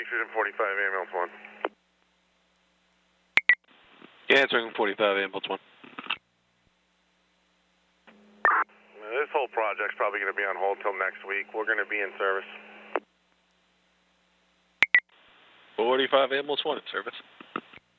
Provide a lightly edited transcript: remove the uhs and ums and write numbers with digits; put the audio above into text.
answering 45 ambulance 1. Yeah, answering 45 ambulance 1. This whole project's probably going to be on hold till next week. We're going to be in service. 45 ambulance 1 in service.